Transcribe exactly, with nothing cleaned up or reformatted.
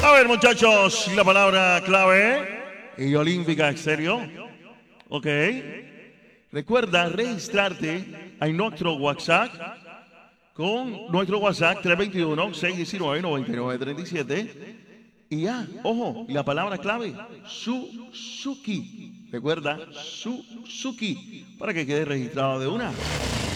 A ver, muchachos, la palabra clave y olímpica exterior. Ok. Recuerda registrarte en nuestro WhatsApp con nuestro WhatsApp tres dos uno, seis uno nueve, nueve nueve tres siete. Y ya, ojo, la palabra clave, Suzuki. Recuerda, Suzuki, para que quede registrado de una.